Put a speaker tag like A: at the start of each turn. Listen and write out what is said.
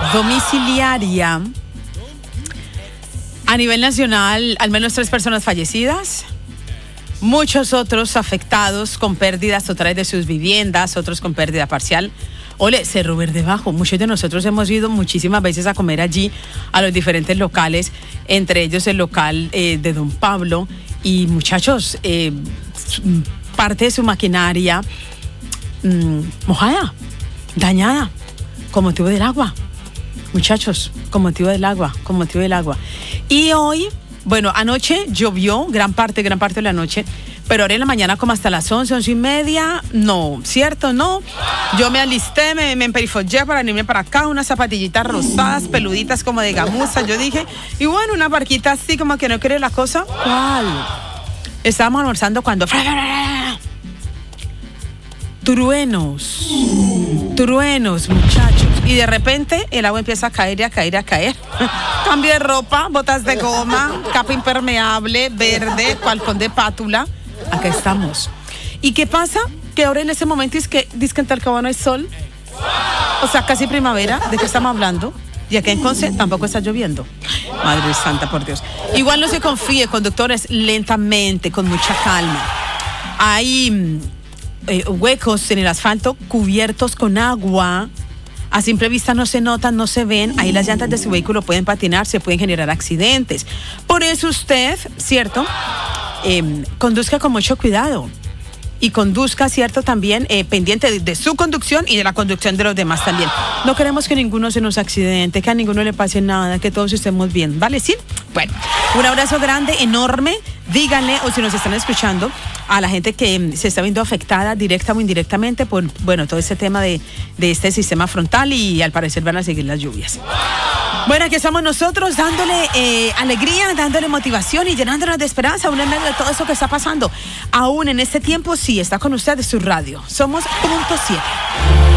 A: domiciliaria. A nivel nacional, al menos 3 personas fallecidas. Muchos otros afectados con pérdidas totales de sus viviendas, otros con pérdida parcial. Ole, Cerro Verde Bajo. Muchos de nosotros hemos ido muchísimas veces a comer allí, a los diferentes locales, entre ellos el local de Don Pablo. Y muchachos, parte de su maquinaria mojada, dañada, con motivo del agua. Muchachos, con motivo del agua. Y hoy, bueno, anoche llovió gran parte de la noche, pero ahora en la mañana como hasta las 11:30, no, ¿cierto? No. Yo me alisté, me emperifollé para venirme para acá, unas zapatillitas rosadas, peluditas como de gamuza, yo dije, y bueno, una barquita así como que no quiere la cosa. ¿Cuál? Estábamos almorzando cuando... Truenos, muchachos. Y de repente el agua empieza a caer y a caer. Cambio de ropa, botas de goma, capa impermeable, verde, balcón de pátula. Acá estamos. ¿Y qué pasa? Que ahora en ese momento es que en Talcahuano no hay sol. O sea, casi primavera. ¿De qué estamos hablando? Y acá en Conce tampoco está lloviendo. Madre santa, por Dios. Igual no se confíe, conductores, lentamente, con mucha calma. Hay huecos en el asfalto cubiertos con agua. A simple vista no se notan, no se ven. Ahí las llantas de su vehículo pueden patinar, se pueden generar accidentes. Por eso usted, ¿cierto? Conduzca con mucho cuidado. Y conduzca, ¿cierto? También pendiente de su conducción y de la conducción de los demás también. No queremos que ninguno se nos accidente, que a ninguno le pase nada, que todos estemos bien, ¿vale? ¿Sí? Bueno, un abrazo grande, enorme. Díganle, o si nos están escuchando, a la gente que se está viendo afectada directa o indirectamente por, bueno, todo ese tema de este sistema frontal, y al parecer van a seguir las lluvias. Bueno, aquí estamos nosotros dándole alegría, dándole motivación y llenándonos de esperanza aún en medio de todo eso que está pasando. Aún en este tiempo, sí, está con ustedes su radio. Somos Punto 7.